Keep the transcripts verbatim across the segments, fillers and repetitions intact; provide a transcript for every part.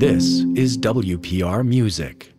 This is W P R Music.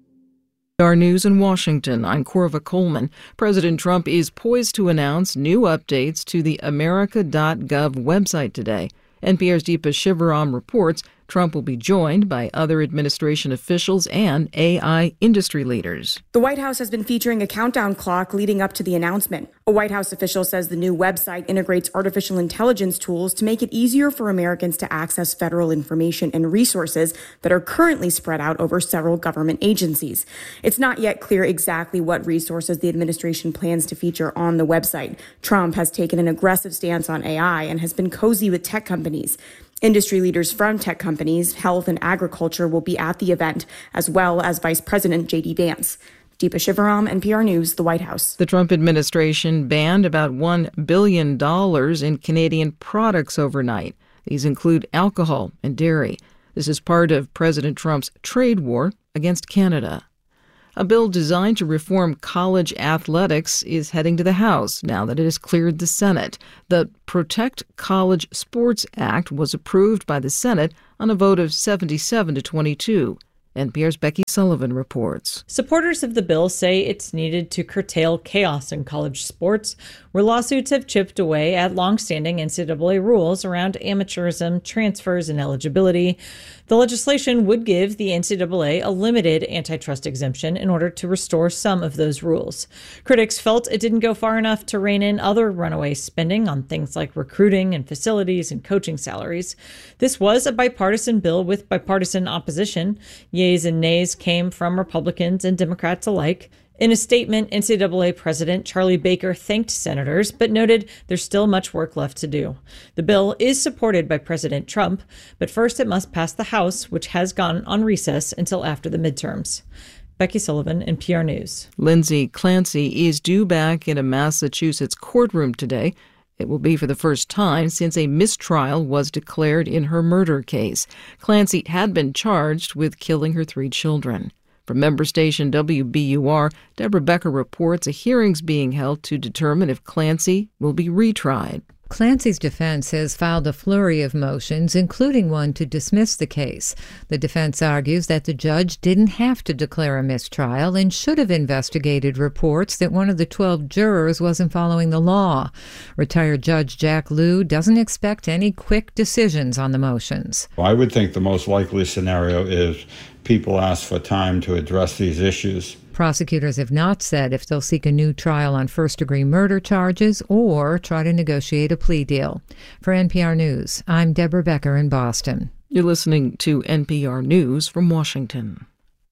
Our news in Washington, I'm Corva Coleman. President Trump is poised to announce new updates to the America dot gov website today. N P R's Deepa Shivaram reports Trump will be joined by other administration officials and A I industry leaders. The White House has been featuring a countdown clock leading up to the announcement. A White House official says the new website integrates artificial intelligence tools to make it easier for Americans to access federal information and resources that are currently spread out over several government agencies. It's not yet clear exactly what resources the administration plans to feature on the website. Trump has taken an aggressive stance on A I and has been cozy with tech companies. Industry leaders from tech companies, health and agriculture will be at the event, as well as Vice President J D Vance. Deepa Shivaram, N P R News, the White House. The Trump administration banned about one billion dollars in Canadian products overnight. These include alcohol and dairy. This is part of President Trump's trade war against Canada. A bill designed to reform college athletics is heading to the House now that it has cleared the Senate. The Protect College Sports Act was approved by the Senate on a vote of seventy-seven to twenty-two. N P R's Becky Sullivan reports. Supporters of the bill say it's needed to curtail chaos in college sports, where lawsuits have chipped away at longstanding N C double A rules around amateurism, transfers, and eligibility. The legislation would give the N C double A a limited antitrust exemption in order to restore some of those rules. Critics felt it didn't go far enough to rein in other runaway spending on things like recruiting and facilities and coaching salaries. This was a bipartisan bill with bipartisan opposition. Yeas and nays came from Republicans and Democrats alike. In a statement, N C double A President Charlie Baker thanked senators, but noted there's still much work left to do. The bill is supported by President Trump, but first it must pass the House, which has gone on recess until after the midterms. Becky Sullivan, N P R News. Lindsay Clancy is due back in a Massachusetts courtroom today. It will be for the first time since a mistrial was declared in her murder case. Clancy had been charged with killing her three children. From member station W B U R, Deborah Becker reports a hearing's being held to determine if Clancy will be retried. Clancy's defense has filed a flurry of motions, including one to dismiss the case. The defense argues that the judge didn't have to declare a mistrial and should have investigated reports that one of the twelve jurors wasn't following the law. Retired Judge Jack Lew doesn't expect any quick decisions on the motions. Well, I would think the most likely scenario is people ask for time to address these issues. Prosecutors have not said if they'll seek a new trial on first-degree murder charges or try to negotiate a plea deal. For N P R News, I'm Deborah Becker in Boston. You're listening to N P R News from Washington.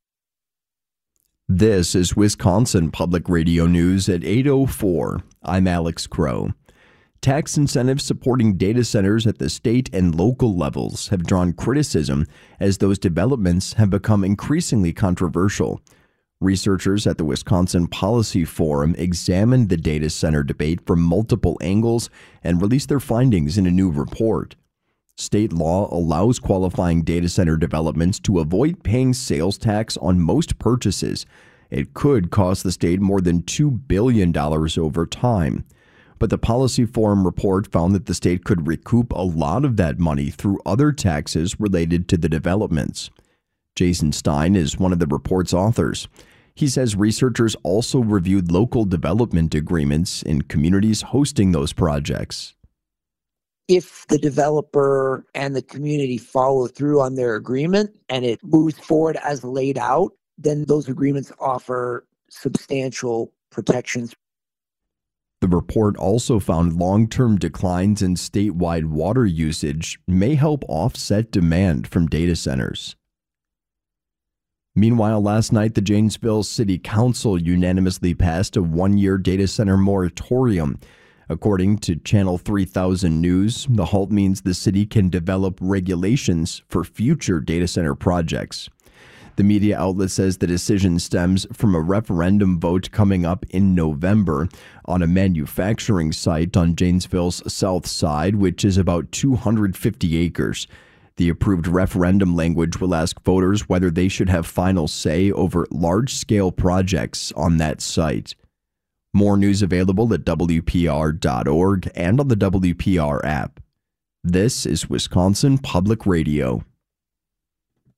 This is Wisconsin Public Radio News at eight oh four. I'm Alex Crow. Tax incentives supporting data centers at the state and local levels have drawn criticism as those developments have become increasingly controversial. Researchers at the Wisconsin Policy Forum examined the data center debate from multiple angles and released their findings in a new report. State law allows qualifying data center developments to avoid paying sales tax on most purchases. It could cost the state more than two billion dollars over time. But the Policy Forum report found that the state could recoup a lot of that money through other taxes related to the developments. Jason Stein is one of the report's authors. He says researchers also reviewed local development agreements in communities hosting those projects. If the developer and the community follow through on their agreement and it moves forward as laid out, then those agreements offer substantial protections. The report also found long-term declines in statewide water usage may help offset demand from data centers. Meanwhile, last night, the Janesville City Council unanimously passed a one-year data center moratorium. According to Channel three thousand News, the halt means the city can develop regulations for future data center projects. The media outlet says the decision stems from a referendum vote coming up in November on a manufacturing site on Janesville's south side, which is about two hundred fifty acres. The approved referendum language will ask voters whether they should have final say over large-scale projects on that site. More news available at W P R dot org and on the W P R app. This is Wisconsin Public Radio.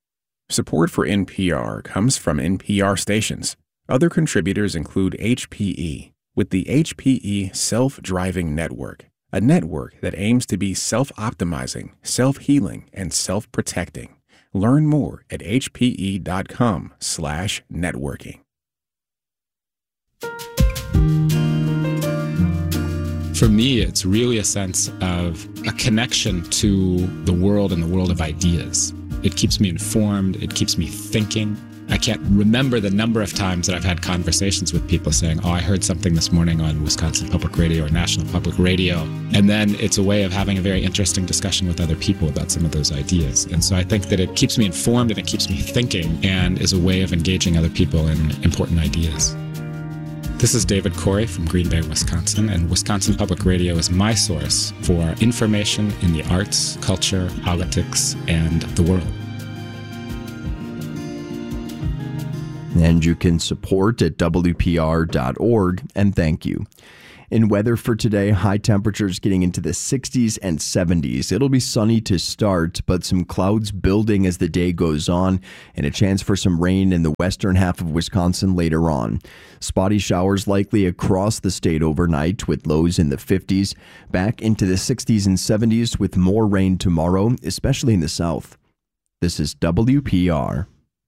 Support for N P R comes from N P R stations. Other contributors include H P E, with the H P E Self-Driving Network, a network that aims to be self-optimizing, self-healing, and self-protecting. Learn more at hpe.com slash networking. For me, it's really a sense of a connection to the world and the world of ideas. It keeps me informed. It keeps me thinking. I can't remember the number of times that I've had conversations with people saying, oh, I heard something this morning on Wisconsin Public Radio or National Public Radio. And then it's a way of having a very interesting discussion with other people about some of those ideas. And so I think that it keeps me informed and it keeps me thinking and is a way of engaging other people in important ideas. This is David Corey from Green Bay, Wisconsin, and Wisconsin Public Radio is my source for information in the arts, culture, politics, and the world. And you can support at W P R dot org, and thank you. In weather for today, high temperatures getting into the sixties and seventies. It'll be sunny to start, but some clouds building as the day goes on, and a chance for some rain in the western half of Wisconsin later on. Spotty showers likely across the state overnight, with lows in the fifties, back into the sixties and seventies with more rain tomorrow, especially in the south. This is W P R.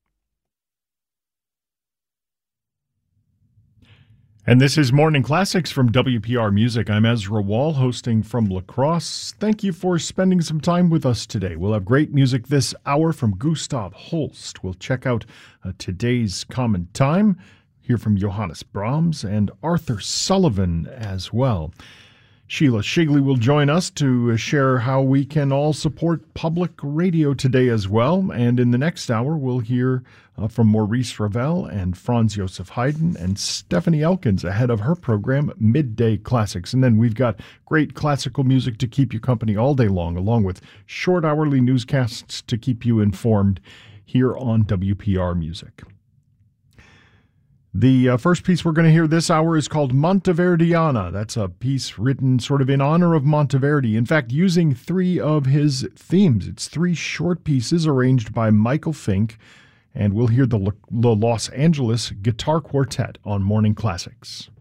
And this is Morning Classics from W P R Music. I'm Ezra Wall, hosting from La Crosse. Thank you for spending some time with us today. We'll have great music this hour from Gustav Holst. We'll check out uh, today's Common Time, hear from Johannes Brahms and Arthur Sullivan as well. Sheila Shigley will join us to share how we can all support public radio today as well. And in the next hour, we'll hear uh, from Maurice Ravel and Franz Josef Haydn and Stephanie Elkins ahead of her program, Midday Classics. And then we've got great classical music to keep you company all day long, along with short hourly newscasts to keep you informed here on W P R Music. The uh, first piece we're going to hear this hour is called Monteverdiana. That's a piece written sort of in honor of Monteverdi. In fact, using three of his themes. It's three short pieces arranged by Michael Fink, and we'll hear the, the Los Angeles Guitar Quartet on Morning Classics.